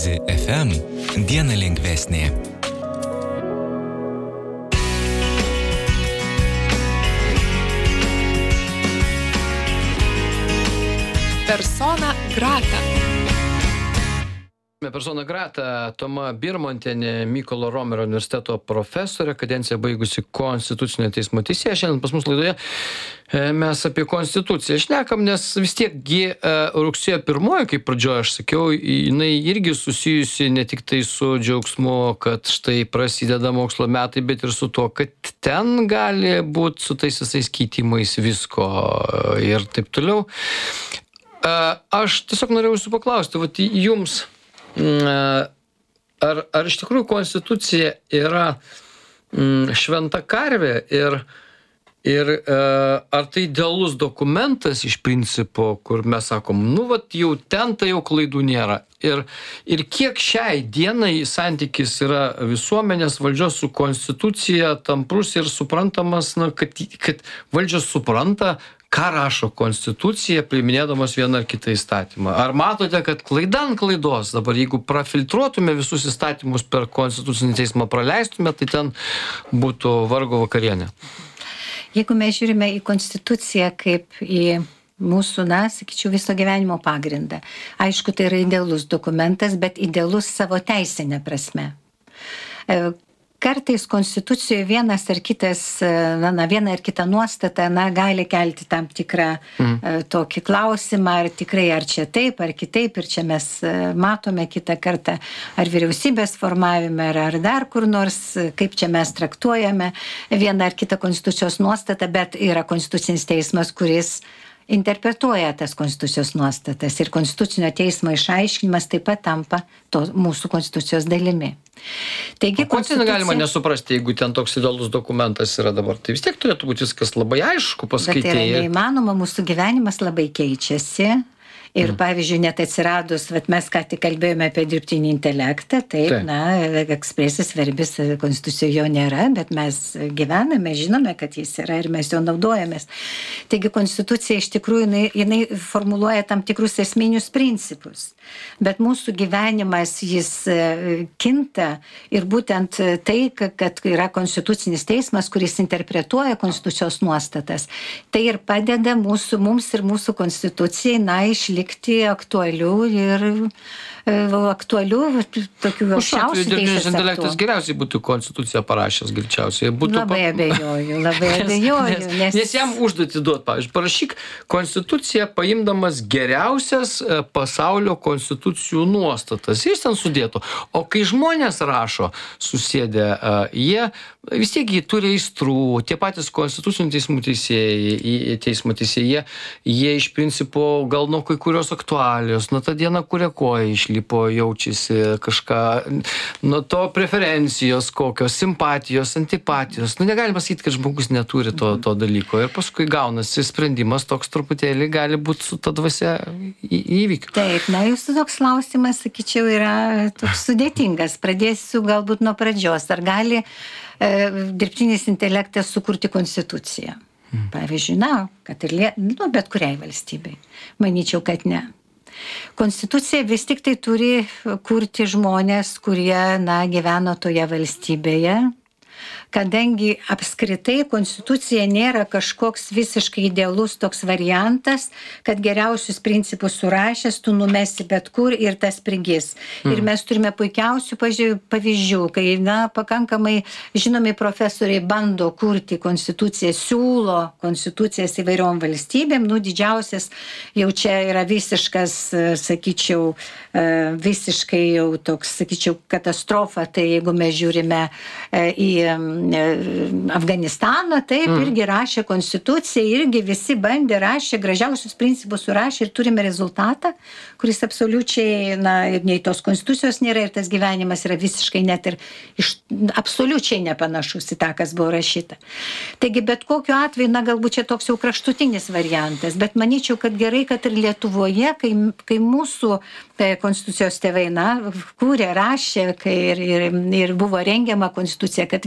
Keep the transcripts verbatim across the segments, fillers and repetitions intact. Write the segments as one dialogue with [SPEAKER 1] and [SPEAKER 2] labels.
[SPEAKER 1] F M diena lengvesnė.
[SPEAKER 2] Persona grata.
[SPEAKER 3] Persona grata Toma Birmontienė, Mykolo Romerio universiteto profesorė, kadenciją baigusi Konstitucinio teismo teisėja. Šiandien pas mus laidoje mes apie Konstituciją šnekam, nes vis tiek rugsėjo pirmoji, kaip pradžioje aš sakiau, jinai irgi susijusi ne tik tai su džiaugsmu, kad štai prasideda mokslo metai, bet ir su to, kad ten gali būti su tais visais keitimais visko ir taip toliau. Aš tiesiog norėjau jūsų paklausti, vat jums Ar, ar iš tikrųjų Konstitucija yra mm, šventa karvė ir, ir e, ar tai idealus dokumentas iš principo, kur mes sakom, nu vat jau ten tai jau klaidų nėra. Ir, ir kiek šiai dienai santykis yra visuomenės valdžios su Konstitucija tamprus ir suprantamas, na, kad, kad valdžios supranta, ką rašo Konstitucija, priiminėdamas vieną ar kitą įstatymą. Ar matote, kad klaida ant klaidos dabar, jeigu prafiltruotume visus įstatymus per Konstitucinį teismą praleistume, tai ten būtų vargo vakarienė?
[SPEAKER 4] Jeigu mes žiūrime į Konstituciją kaip į mūsų, na, sakyčiau, viso gyvenimo pagrindą. Aišku, tai yra idealus dokumentas, bet idealus savo teisinė prasme. Kartais Konstitucijoje vienas ar kitas, na, na viena ar kita nuostata, na, gali kelti tam tikrą mm. tokį klausimą, ar tikrai, ar čia taip, ar kitaip, ir čia mes matome kitą kartą, ar vyriausybės formavime, ar, ar dar kur nors, kaip čia mes traktuojame vieną ar kitą Konstitucijos nuostatą, bet yra Konstitucinis teismas, kuris interpretuoja tas Konstitucijos nuostatas ir Konstitucinio teismo išaiškinimas taip pat tampa to mūsų Konstitucijos dalimi. Taigi,
[SPEAKER 3] o Konstitucija... galima nesuprasti, jeigu ten toks idealus dokumentas yra dabar. Tai vis tiek turėtų būti viskas labai aišku paskaitėjai.
[SPEAKER 4] Bet tai yra neįmanoma, mūsų gyvenimas labai keičiasi. Ir, pavyzdžiui, net atsiradus, vat mes ką tik kalbėjome apie dirbtinį intelektą, taip, taip. na, expressis verbis Konstitucijoje jo nėra, bet mes gyvename, žinome, kad jis yra ir mes jo naudojamės. Taigi, Konstitucija iš tikrųjų, jinai, jinai formuluoja tam tikrus esminius principus, bet mūsų gyvenimas jis kinta ir būtent tai, kad yra Konstitucinis teismas, kuris interpretuoja Konstitucijos nuostatas, tai ir padeda mūsų, mums ir mūsų Konstitucijai, na, išlikti likti aktualių ir aktualių tokių aukščiausių teisės aktų.
[SPEAKER 3] Dirbtinis intelektas geriausiai būtų Konstituciją parašęs, greičiausiai. Būtų
[SPEAKER 4] labai pa... abejoju, labai abejoju.
[SPEAKER 3] Nes, nes... nes jam užduotį duot, pavyzdžiui, parašyk Konstituciją paimdamas geriausias pasaulio konstitucijų nuostatas. Jis ten sudėtų. O kai žmonės rašo, susėdę, jie vis tiek jie turi aistrų, tie patys Konstitucinių teismų teisėjai, teismo teisėjai, jie iš principo gal nuo kai kurios aktualijos, nuo tą dieną, kuria koja išlipo, jaučiasi kažką, nuo to preferencijos kokios, simpatijos, antipatijos. Nu, negalima sakyti, kad žmogus neturi to, to dalyko. Ir paskui gaunasi sprendimas toks truputėlį gali būti su ta dvasia įvykiu.
[SPEAKER 4] Taip, na, jūsų toks klausimas, sakyčiau, yra toks sudėtingas. Pradėsiu galbūt nuo pradžios. Ar gali dirbtinis intelektas sukurti Konstituciją? Pavyzdžiui, na, kad ir lie, nu, bet kuriai valstybei. Manyčiau, kad ne. Konstitucija vis tik tai turi kurti žmonės, kurie, na, gyveno toje valstybėje. Kadangi apskritai Konstitucija nėra kažkoks visiškai idealus toks variantas, kad geriausius principus surašęs, tu numesi bet kur ir tas prigis. Mm. Ir mes turime puikiausių pavyzdžių, kai, na, pakankamai žinomi profesoriai bando kurti Konstituciją, siūlo Konstitucijas įvairiom valstybėm, nu, didžiausias jau čia yra visiškas, sakyčiau, visiškai jau toks, sakyčiau, katastrofa, tai jeigu mes žiūrime į Afganistaną, taip, mm. irgi rašė Konstituciją, irgi visi bandė, rašė, gražiausius principus surašė ir turime rezultatą, kuris absoliučiai, na, ir nei tos Konstitucijos nėra ir tas gyvenimas yra visiškai net ir iš, absoliučiai nepanašus į tą, kas buvo rašyta. Taigi, bet kokiu atveju, na, galbūt čia toks jau kraštutinis variantas, bet manyčiau, kad gerai, kad ir Lietuvoje, kai, kai mūsų tai, Konstitucijos tėvai, na, kūrė, rašė, kai ir, ir, ir buvo rengiama Konstitucija, kad vis tik tai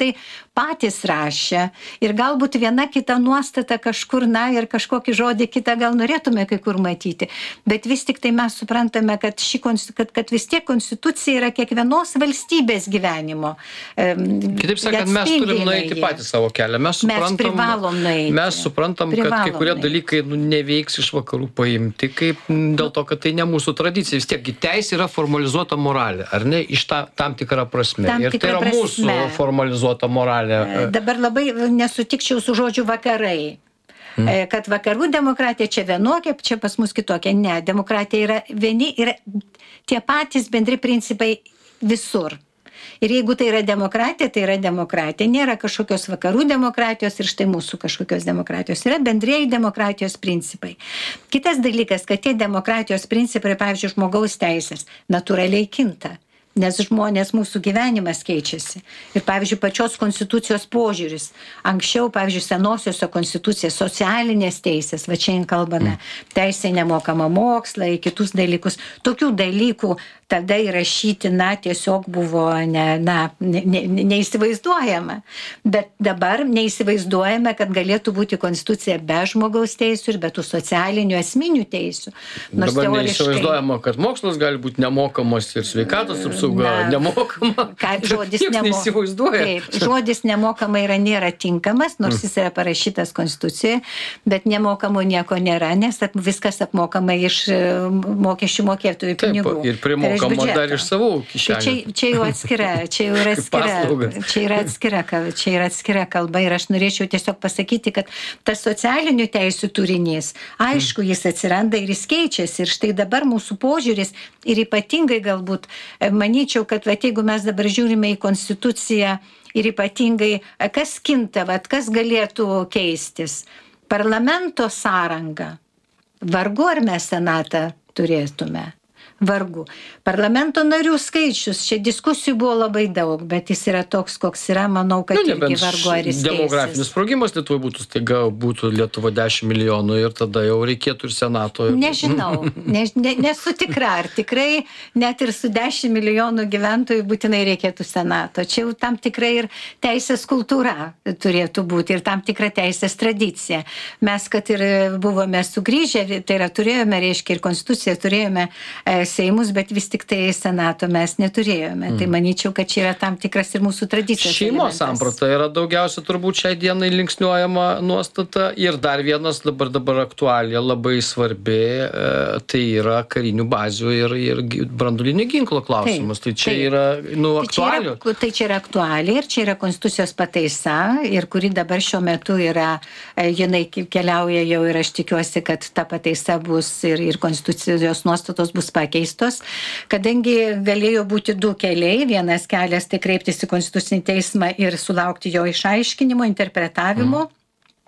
[SPEAKER 4] tai patys rašė ir galbūt viena kita nuostata kažkur, na, ir kažkokį žodį kitą gal norėtume kai kur matyti, bet vis tik tai mes suprantame, kad, ši, kad, kad vis tiek konstitucija yra kiekvienos valstybės gyvenimo.
[SPEAKER 3] Kitaip sakant, mes turim nueiti patys savo kelią. Mes suprantam,
[SPEAKER 4] mes privalom nueiti.
[SPEAKER 3] Mes suprantam, privalom kad kai kurie nueiti. Dalykai nu, neveiks iš vakarų paimti, kaip dėl to, kad tai ne mūsų tradicija. Vis tiek teisė yra formalizuota moralė, ar ne, iš ta, tam tikrą prasme.
[SPEAKER 4] Tam
[SPEAKER 3] ir tai yra
[SPEAKER 4] prasme.
[SPEAKER 3] Mūsų formalizuota moralė.
[SPEAKER 4] Dabar labai nesutikčiau su žodžiu vakarai. Hmm. Kad vakarų demokratija čia vienokia, čia pas mus kitokia. Ne, demokratija yra vieni, yra tie patys bendri principai visur. Ir jeigu tai yra demokratija, tai yra demokratija. Nėra kažkokios vakarų demokratijos ir štai mūsų kažkokios demokratijos. Yra bendrieji demokratijos principai. Kitas dalykas, kad tie demokratijos principai, pavyzdžiui, žmogaus teisės, natūraliai kinta. Nes žmonės, mūsų gyvenimas keičiasi. Ir, pavyzdžiui, pačios konstitucijos požiūris. Anksčiau, pavyzdžiui, senosiose konstitucijos, socialinės teisės, va čia kalbame, teisė nemokamą mokslą, į kitus dalykus. Tokių dalykų tada įrašyti, na, tiesiog buvo ne, na, ne, ne, neįsivaizduojama. Bet dabar neįsivaizduojame, kad galėtų būti konstitucija be žmogaus teisų ir be tų socialinių esminių teisų. Nors
[SPEAKER 3] dabar
[SPEAKER 4] teoriškai...
[SPEAKER 3] neįsivaizduojama, kad mokslas gali būti nemokamas ir sveikatos apsauga nemokama.
[SPEAKER 4] Ką, žodis, nemo... Taip, žodis nemokama yra nėra tinkamas, nors jis yra parašytas konstitucijoje, bet nemokamo nieko nėra, nes viskas apmokama iš mokesčių mokėtojų pinigų.
[SPEAKER 3] Taip, ir primokama dar iš savų kišenių.
[SPEAKER 4] Tai čia, čia jau atskira, čia jau yra atskira, čia yra atskira, čia yra atskira kalba ir aš norėčiau tiesiog pasakyti, kad tas socialinių teisių turinys, aišku, jis atsiranda ir jis keičiasi ir štai dabar mūsų požiūris ir ypatingai galbūt, manyčiau, kad vat, jeigu mes dabar žiūrime į konstituciją ir ypatingai, kas kinta, vat, kas galėtų keistis, parlamento sąranga, vargu ar mes senatą turėtume. Vargu. Parlamento narių skaičius, čia diskusijų buvo labai daug, bet jis yra toks, koks yra, manau, kad nu, irgi vargu ar jis keisis.
[SPEAKER 3] Demografinis sprogimas Lietuvoje būtų, staiga būtų Lietuva dešimt milijonų ir tada jau reikėtų ir senato.
[SPEAKER 4] Nežinau, ne, ne, nesu tikra, ar tikrai net ir su dešimt milijonų gyventojų būtinai reikėtų senato. Čia jau tam tikrai ir teisės kultūra turėtų būti ir tam tikra teisės tradicija. Mes, kad ir buvome sugrįžę, tai yra turėjome, reiškia, ir konstituciją turėjome e, Seimus, bet vis tik tai senato mes neturėjome. Mm. Tai manyčiau, kad čia yra tam tikras ir mūsų tradicijos.
[SPEAKER 3] Šeimos samprata yra daugiausia turbūt šiai dienai linksniuojama nuostata ir dar vienas dabar, dabar aktualija labai svarbi, e, tai yra karinių bazių ir, ir branduolinio ginklo klausimas. Taip, tai čia taip. Yra nu, aktualija.
[SPEAKER 4] Tai, tai čia yra aktualija ir čia yra konstitucijos pataisa ir kuri dabar šiuo metu yra, e, jinai keliauja jau ir aš tikiuosi, kad ta pataisa bus ir, ir konstitucijos nuostatos bus pakeistos. Keistos, kadangi galėjo būti du keliai, vienas kelias tai kreiptis į Konstitucinį teismą ir sulaukti jo išaiškinimo, interpretavimo, mm.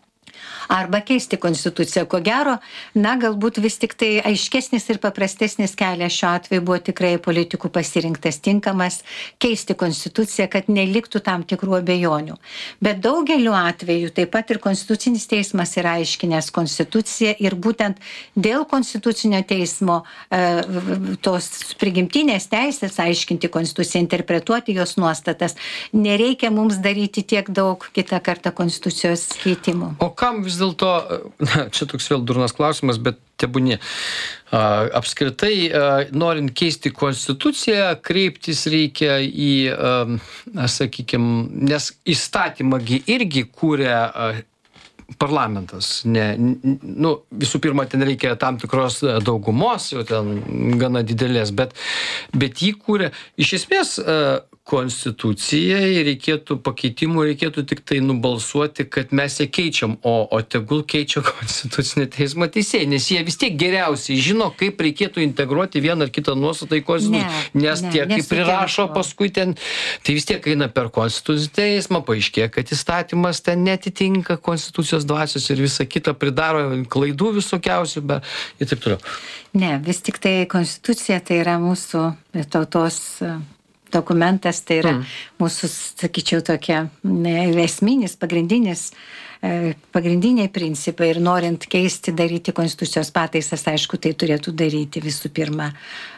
[SPEAKER 4] arba keisti konstituciją. Ko gero, na, galbūt vis tik tai aiškesnis ir paprastesnis kelias šiuo atveju buvo tikrai politikų pasirinktas tinkamas keisti konstituciją, kad neliktų tam tikrų abejonių. Bet daugeliu atveju taip pat ir Konstitucinis teismas yra aiškinęs konstituciją ir būtent dėl Konstitucinio teismo e, tos prigimtinės teisės aiškinti konstituciją, interpretuoti jos nuostatas, nereikia mums daryti tiek daug kitą kartą konstitucijos keitimų.
[SPEAKER 3] O kam vis dėlto, na, čia toks vėl durnas klausimas, bet tebūnie. Apskritai, norint keisti konstituciją, kreiptis reikia į, sakykime, nes įstatymągi irgi kūrė parlamentas. Ne, nu, visų pirma, ten reikia tam tikros daugumos, jau ten gana didelės, bet, bet jį kūrė. Iš esmės, konstitucijai reikėtų pakeitimų, reikėtų tik tai nubalsuoti, kad mes ją keičiam, o, o tegul keičia Konstitucinio teismo teisėjai, nes jie vis tiek geriausiai žino, kaip reikėtų integruoti vieną ar kitą nuostatą į konstituciją. Ne, nes ne, tie, kaip prirašo paskui ten, tai vis tiek eina per Konstitucinį teismą, paaiškėja, kad įstatymas ten netitinka konstitucijos dvasios ir visą kitą pridaro klaidų visokiausių, bet ir taip toliau.
[SPEAKER 4] Ne, vis tik tai konstitucija tai yra mūsų tautos dokumentas, tai yra mm. mūsų, sakyčiau, tokia esminis, pagrindinis pagrindiniai principai ir norint keisti, daryti konstitucijos pataisas, aišku, tai turėtų daryti visų pirma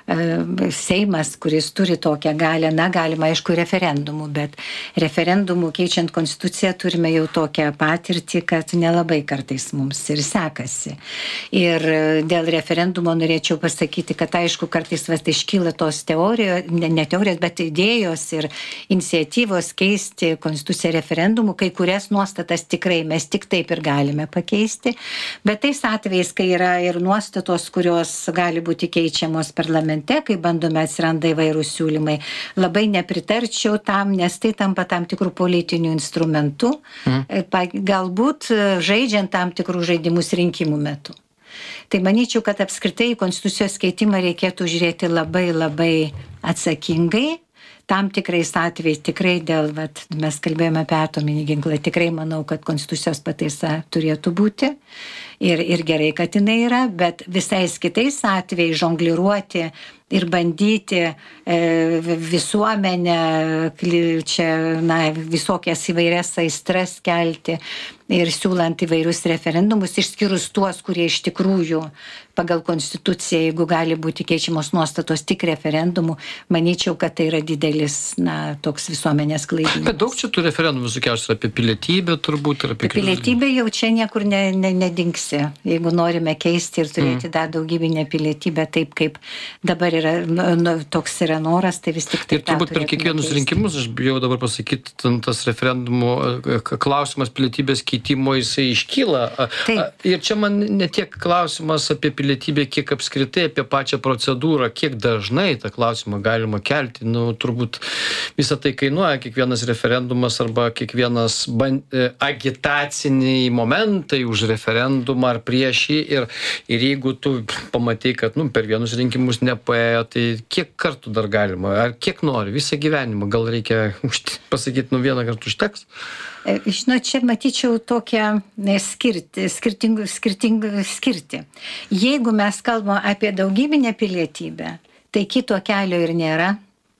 [SPEAKER 4] Seimas, kuris turi tokią galę, na, galima, aišku, referendumų, bet referendumų keičiant konstituciją turime jau tokią patirtį, kad nelabai kartais mums ir sekasi. Ir dėl referendumo norėčiau pasakyti, kad aišku, kartais vat iškyla tos teorijos, ne, ne teorijos, bet idėjos ir iniciatyvos keisti konstituciją referendumu, kai kurias nuostatas tikrai mes tik taip ir galime pakeisti, bet tais atvejais, kai yra ir nuostatos, kurios gali būti keičiamos parlamente, kai bandome atsiranda įvairūs siūlymai, labai nepritarčiau tam, nes tai tampa tam tikrų politinių instrumentų, mm. galbūt žaidžiant tam tikrų žaidimus rinkimų metu. Tai manyčiau, kad apskritai konstitucijos keitimą reikėtų žiūrėti labai labai atsakingai. Tam tikrais atvejais tikrai dėl, vat, mes kalbėjome apie atominį ginklą, tikrai manau, kad konstitucijos pataisa turėtų būti ir, ir gerai, kad jinai yra, bet visais kitais atvejais žongliruoti ir bandyti e, visuomenę, čia, na, visokias įvairias aistras kelti ir siūlant įvairius referendumus, išskyrus tuos, kurie iš tikrųjų pagal konstituciją, jeigu gali būti keičiamos nuostatos tik referendumų, manyčiau, kad tai yra didelis, na, toks visuomenės klaidinimas.
[SPEAKER 3] Bet daug čia tų referendumų sukiausių apie pilietybę turbūt ir apie...
[SPEAKER 4] Pilietybė jau čia niekur ne, ne, nedingsi. Jeigu norime keisti ir turėti mm. dar daugybinę pilietybę, taip kaip dabar yra, nu, toks yra noras, tai vis tik taip.
[SPEAKER 3] Ir turbūt per kiekvienus keisti. Rinkimus, aš bijau dabar pasakyti, tas referendumų klausimas pilietybės keitimo jisai iškyla. Taip. Ir čia man ne tiek klausimas apie pilietybę, pilietybė, kiek apskritai apie pačią procedūrą, kiek dažnai tą klausimą galima kelti. Nu, turbūt visą tai kainuoja, kiekvienas referendumas arba kiekvienas ban, agitaciniai momentai už referendumą ar prieš jį. Ir, ir jeigu tu pamatai, kad nu, per vienus rinkimus nepaėjo, tai kiek kartų dar galima? Ar kiek nori? Visą gyvenimą. Gal reikia pasakyti, nu vieną kartą užteks?
[SPEAKER 4] Žinot, čia matyčiau tokią skirti, skirtingų, skirtingų, skirti. Jeigu mes kalbame apie daugybinę pilietybę, tai kito kelio ir nėra.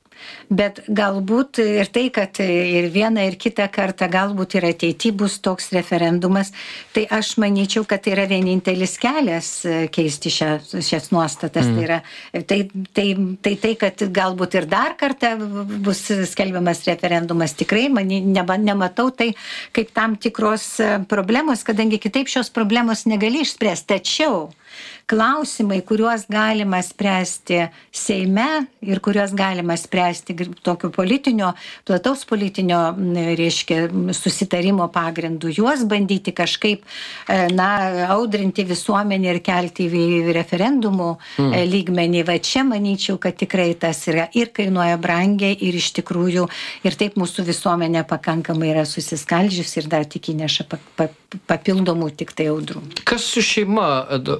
[SPEAKER 4] Bet galbūt ir tai, kad ir vieną ir kitą kartą galbūt ir ateityje bus toks referendumas, tai aš manyčiau, kad tai yra vienintelis kelias keisti šią, šias nuostatas. Mm. Tai, yra, tai, tai, tai tai, kad galbūt ir dar kartą bus skelbiamas referendumas, tikrai man, ne, nematau tai kaip tam tikros problemos, kadangi kitaip šios problemos negali išspręsti. Tačiau klausimai, kuriuos galima spręsti Seime ir kuriuos galima spręsti tokio politinio, plataus politinio, reiškia, susitarimo pagrindų, juos bandyti kažkaip, na, audrinti visuomenį ir kelti į referendumų mm. lygmenį. Va čia manyčiau, kad tikrai tas yra ir kainuoja brangiai ir iš tikrųjų ir taip mūsų visuomenė pakankamai yra susiskaldžiusi ir dar tik įneša pa, pa, papildomų tik tai audrų.
[SPEAKER 3] Kas su šeima?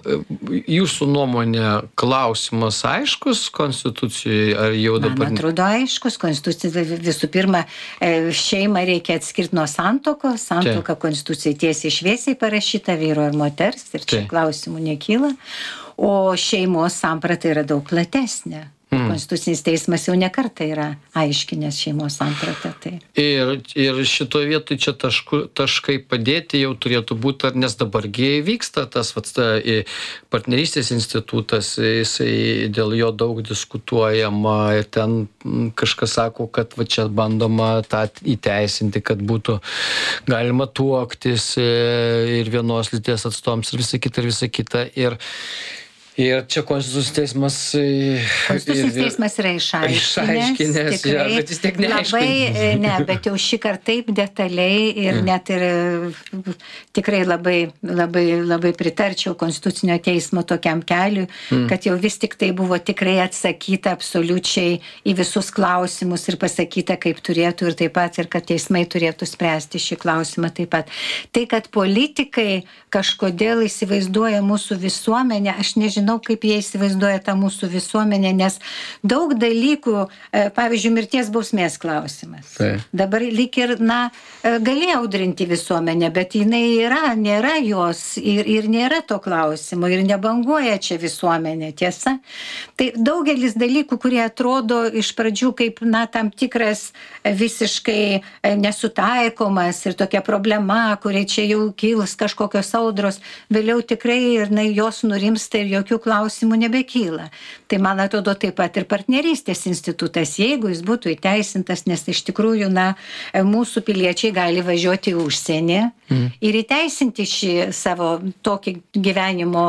[SPEAKER 3] Jūsų nuomonė, klausimas aiškus konstitucijoje, ar jau dabar...
[SPEAKER 4] Man atrodo aiškus, konstitucija visų pirma, šeimą reikia atskirti nuo santokos, santoka konstitucijai tiesiai šviesiai parašyta vyro ir moters, ir čia klausimų nekyla, o šeimos samprata yra daug platesnė. Hmm. Konstitucinis teismas jau ne kartą yra aiškinęs šeimos sampratą. Tai. Ir,
[SPEAKER 3] ir šitoje vietoje čia tašku, taškai padėti jau turėtų būti, nes dabargi vyksta tas vat, partnerystės institutas, jisai dėl jo daug diskutuojama, ten kažkas sako, kad va, čia bandoma tą įteisinti, kad būtų galima tuoktis ir vienos lyties atstovams ir visa kita, ir visa kita. Ir Ir čia Konstitucinis teismas...
[SPEAKER 4] Konstitucinis teismas yra išaiškinęs.
[SPEAKER 3] Išaiškinęs, ja, bet vis tiek neaiškinęs.
[SPEAKER 4] Labai, ne, bet jau šį kartą taip detaliai ir mm. net ir tikrai labai, labai, labai pritarčiau Konstitucinio teismo tokiam keliui, mm. kad jau vis tik tai buvo tikrai atsakyta absoliučiai į visus klausimus ir pasakyta, kaip turėtų ir taip pat, ir kad teismai turėtų spręsti šį klausimą taip pat. Tai, kad politikai kažkodėl įsivaizduoja mūsų visuomenę, aš nežinau, nežinau, kaip jie įsivaizduoja tą mūsų visuomenę, nes daug dalykų, pavyzdžiui, mirties bausmės klausimas. Tai. Dabar lyg ir, na, galėjo audrinti visuomenę, bet jinai yra, nėra jos ir, ir nėra to klausimo ir nebanguoja čia visuomenė, tiesa. Tai daugelis dalykų, kurie atrodo iš pradžių kaip, na, tam tikras visiškai nesutaikomas ir tokia problema, kurie čia jau kils kažkokios audros, vėliau tikrai ir na, jos nurimsta ir jokių klausimų nebekyla. Tai man atrodo taip pat ir partnerystės institutas, jeigu jis būtų įteisintas, nes iš tikrųjų, na, mūsų piliečiai gali važiuoti į užsienį mm. ir įteisinti šį savo tokį gyvenimo,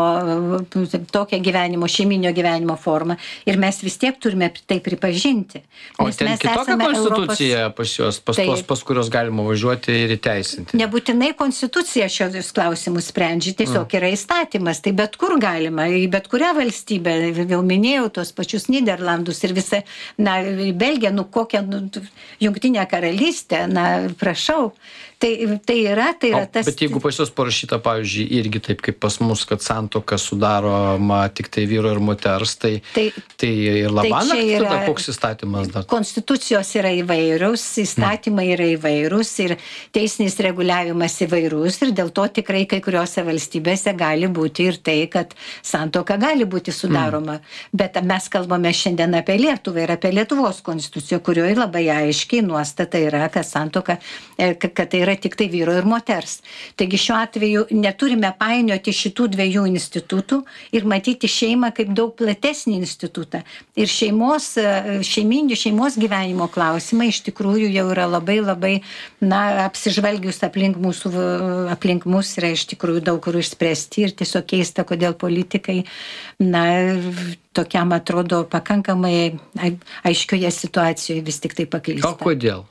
[SPEAKER 4] tokią gyvenimo, šeiminio gyvenimo formą ir mes vis tiek turime tai pripažinti.
[SPEAKER 3] O ten kitokia konstitucija Europos... pas juos, pas tai... tos, pas kurios galima važiuoti ir įteisinti?
[SPEAKER 4] Nebūtinai konstitucija šios klausimus sprendžia, tiesiog mm. yra įstatymas, tai bet kur galima, į bet kurią valstybę, jau minėjau tos pačius Nyderlandus ir visą, na, Belgiją, nu kokią, nu, Jungtinę karalystę, na, prašau. Tai, tai yra, tai yra
[SPEAKER 3] o,
[SPEAKER 4] tas...
[SPEAKER 3] Bet jeigu pas juos parašyta, pavyzdžiui, irgi taip kaip pas mus, kad santuoka sudaroma tik tai vyro ir moters, tai, tai, tai ir labanakt tai tada koks įstatymas dar?
[SPEAKER 4] Konstitucijos yra įvairius, įstatymai hmm. yra įvairūs ir teisinis reguliavimas įvairūs ir dėl to tikrai kai kuriuose valstybėse gali būti ir tai, kad santuoka gali būti sudaroma. Hmm. Bet mes kalbame šiandien apie Lietuvą ir apie Lietuvos konstituciją, kurioje labai aiškiai nuostata yra, kad santuoka, kad tai yra yra tik tai vyro ir moters. Taigi šiuo atveju neturime painioti šitų dviejų institutų ir matyti šeimą kaip daug platesnį institutą. Ir šeimos, šeiminių šeimos gyvenimo klausimai iš tikrųjų jau yra labai labai, na, apsižvalgius aplink mūsų, aplink mus yra iš tikrųjų daug kur išspręsti ir tiesiog keista, kodėl politikai, na, tokiam atrodo pakankamai aiškioje situacijoje vis tik tai paklysta.
[SPEAKER 3] O kodėl?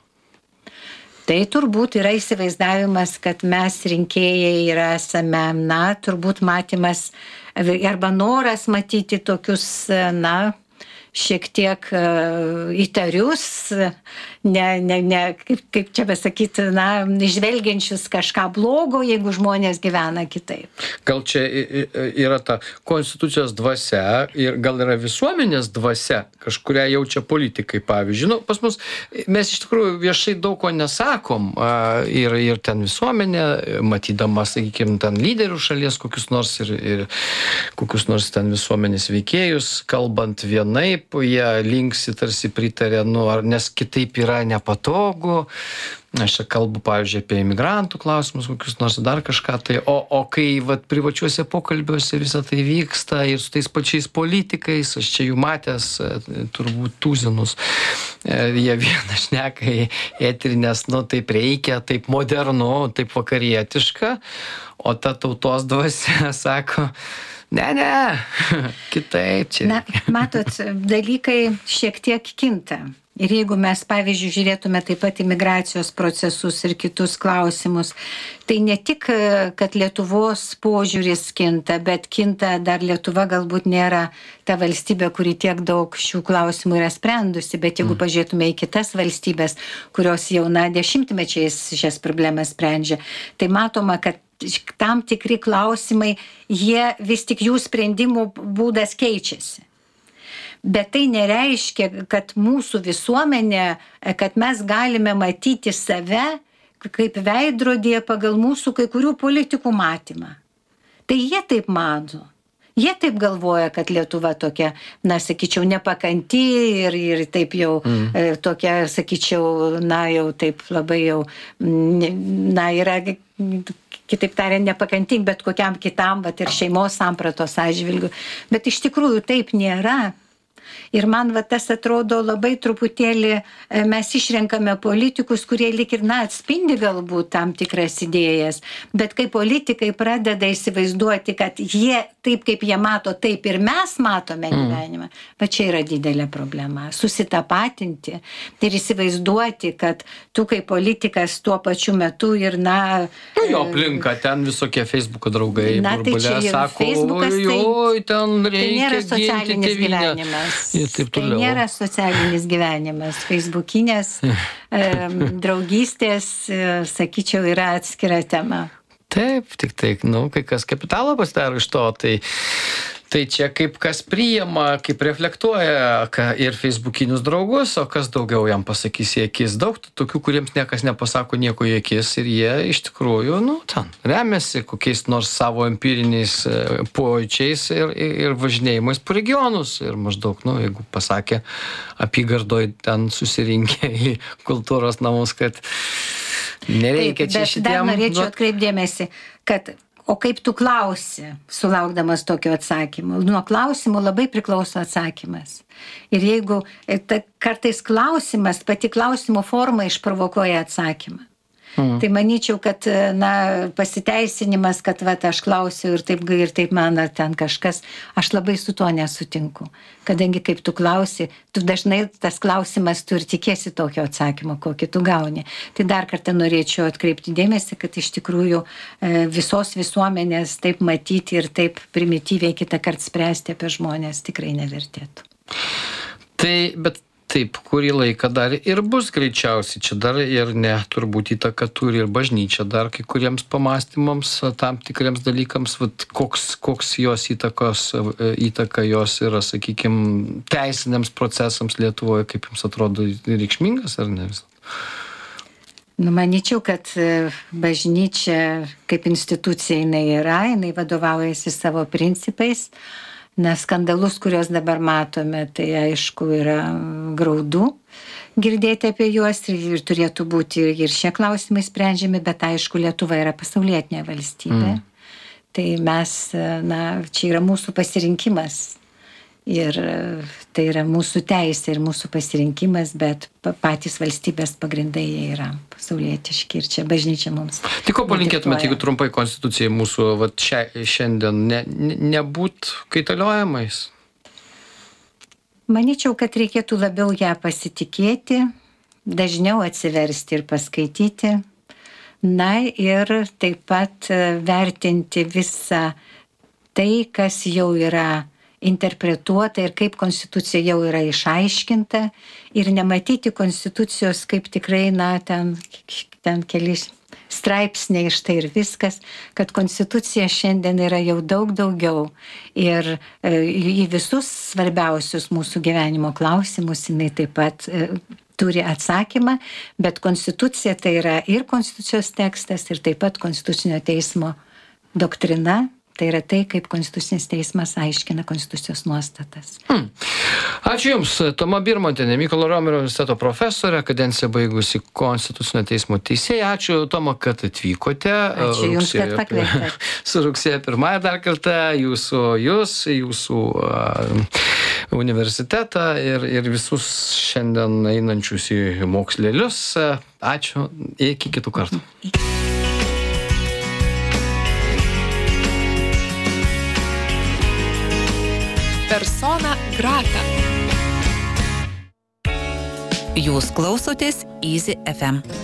[SPEAKER 4] Tai turbūt yra įsivaizdavimas, kad mes rinkėjai yra esame, na, turbūt matymas arba noras matyti tokius, na, šiek tiek uh, įtarius, ne, ne, ne, kaip, kaip čia pasakyti, na, žvelgiančius kažką blogo, jeigu žmonės gyvena kitaip.
[SPEAKER 3] Gal čia yra ta konstitucijos dvasia ir gal yra visuomenės dvasia, kažkuria jaučia politikai, pavyzdžiui. Nu, pas mus mes iš tikrųjų viešai daug ko nesakom uh, ir, ir ten visuomenė, matydama, sakykime, ten lyderių šalies kokius nors ir, ir kokius nors ten visuomenės veikėjus, kalbant vienaip, jie linksi tarsi pritarė, nu, ar, nes kitaip yra nepatogu. Aš čia kalbu, pavyzdžiui, apie imigrantų klausimus, kokius nors dar kažką. Tai, o, o kai vat, privačiuose pokalbiuose visą tai vyksta ir su tais pačiais politikais, aš čia jų matęs turbūt tūzinus, jie vieną šneka į eterį, nes, nu, taip reikia, taip modernu, taip vakarietiška, o ta tautos dvasia sako, ne, ne, kitaip čia.
[SPEAKER 4] Na, matot, dalykai šiek tiek kinta. Ir jeigu mes, pavyzdžiui, žiūrėtume taip pat imigracijos procesus ir kitus klausimus, tai ne tik, kad Lietuvos požiūris kinta, bet kinta dar Lietuva galbūt nėra ta valstybė, kuri tiek daug šių klausimų yra sprendusi, bet jeigu mm. pažiūrėtume į kitas valstybės, kurios jau na dešimtmečiais šias problemas sprendžia, tai matoma, kad tam tikri klausimai, jie vis tik jų sprendimų būdas keičiasi. Bet tai nereiškia, kad mūsų visuomenė, kad mes galime matyti save kaip veidrodėje pagal mūsų kai kurių politikų matymą. Tai jie taip mano. Jie taip galvoja, kad Lietuva tokia, na, sakyčiau, nepakanti ir, ir taip jau mm. tokia, sakyčiau, na, jau taip labai jau, na, yra, kitaip tariant, nepakanti bet kokiam kitam, bet ir šeimos sampratos atžvilgiu. Bet iš tikrųjų taip nėra. Ir man va, tas atrodo labai truputėlį, mes išrenkame politikus, kurie lik ir, na, atspindi galbūt tam tikras idėjas, bet kai politikai pradeda įsivaizduoti, kad jie taip, kaip jie mato, taip ir mes matome gyvenimą, mm. va čia yra didelė problema. Susitapatinti ir įsivaizduoti, kad tu kaip politikas tuo pačiu metu ir, na...
[SPEAKER 3] Nu, jo aplinka, ten visokie Facebooko draugai,
[SPEAKER 4] na,
[SPEAKER 3] burbulė,
[SPEAKER 4] tai
[SPEAKER 3] sako, oi, oi, ten reikia
[SPEAKER 4] tai ginti tėvynę. Tai nėra socialinis gyvenimas. Facebookinės e, draugystės, e, sakyčiau, yra atskira tema.
[SPEAKER 3] Taip, tik tai, nu, kai kas kapitalą pasidaro iš to, tai, Tai čia kaip kas priima, kaip reflektuoja ką, ir Facebook'inius draugus, o kas daugiau jam pasakys į akis. Daug tokių, kuriems niekas nepasako nieko į akis ir jie iš tikrųjų, nu, ten, remiasi kokiais nors savo empiriniais pojūčiais ir, ir, ir važinėjimais po regionus. Ir maždaug, nu, jeigu pasakė apygardoj ten susirinkę į kultūros namus, kad nereikia
[SPEAKER 4] Taip,
[SPEAKER 3] čia
[SPEAKER 4] bet
[SPEAKER 3] šitiem...
[SPEAKER 4] Dar norėčiau
[SPEAKER 3] nu,
[SPEAKER 4] atkreipdėmėsi, kad o kaip tu klausi, sulaukdamas tokio atsakymo. Nuo klausimų labai priklauso atsakymas. Ir jeigu ta, kartais klausimas, pati klausimo forma išprovokuoja atsakymą. Mm. Tai manyčiau, kad na, pasiteisinimas, kad va, aš klausiu ir taip, ir taip man ar ten kažkas, aš labai su tuo nesutinku. Kadangi kaip tu klausi, tu dažnai tas klausimas tu ir tikėsi tokio atsakymo, kokį tu gauni. Tai dar kartą norėčiau atkreipti dėmesį, kad iš tikrųjų visos visuomenės taip matyti ir taip primityviai kitą kartą spręsti apie žmonės tikrai nevertėtų.
[SPEAKER 3] Tai, bet taip, kurį laiką dar ir bus greičiausiai. Čia dar ir ne, turbūt įtaka turi ir bažnyčia dar kai kuriems pamastymams, tam tikriems dalykams, vat, koks, koks jos įtakos, įtaka jos yra, sakykime, teisiniams procesams Lietuvoje, kaip jums atrodo, reikšmingas ar ne vis?
[SPEAKER 4] Nu, manyčiau, kad bažnyčia kaip institucija jinai yra, jinai vadovaujasi savo principais. Nes skandalus, kuriuos dabar matome, tai aišku yra graudu girdėti apie juos ir, ir turėtų būti ir šie klausimai sprendžiami, bet aišku, Lietuva yra pasaulietinė valstybė. Mm. Tai mes, na, čia yra mūsų pasirinkimas ir tai yra mūsų teisė ir mūsų pasirinkimas, bet patys valstybės pagrindai jie yra pasaulietiški ir čia bažnyčia mums.
[SPEAKER 3] Tai ko palinkėtumėte, jeigu trumpai konstitucijai mūsų vat, šia, šiandien ne, ne, nebūt kaitaliojamais?
[SPEAKER 4] Manyčiau, kad reikėtų labiau ją pasitikėti, dažniau atsiversti ir paskaityti, na ir taip pat vertinti visą tai, kas jau yra interpretuota ir kaip konstitucija jau yra išaiškinta ir nematyti konstitucijos kaip tikrai, na, ten, ten keli straipsniai štai ir viskas, kad konstitucija šiandien yra jau daug daugiau ir e, į visus svarbiausius mūsų gyvenimo klausimus jinai taip pat e, turi atsakymą, bet konstitucija tai yra ir konstitucijos tekstas ir taip pat konstitucinio teismo doktrina. Tai yra tai, kaip Konstitucinis teismas aiškina konstitucijos nuostatas.
[SPEAKER 3] Hmm. Ačiū Jums, Toma Birmontienė, Mykolo Romerio universiteto profesorė, kadenciją baigusi Konstitucinio teismo teisėja. Ačiū, Toma, kad atvykote.
[SPEAKER 4] Ačiū Jums, kad pakvietėte.
[SPEAKER 3] Su rugsėjo pirmąją dar kartą jūsų, jūs, jūsų uh, universitetą ir, ir visus šiandien einančius į mokslelius. Ačiū, iki kitų kartų.
[SPEAKER 2] Persona grata.
[SPEAKER 5] Jūs klausotės Easy F M.